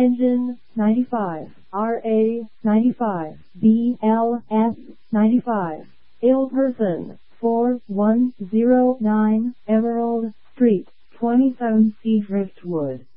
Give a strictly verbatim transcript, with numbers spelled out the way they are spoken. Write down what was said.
Engine ninety-five, R A ninety-five, B L S ninety-five, ill person, four one zero nine Emerald Street, twenty-seven C Driftwood.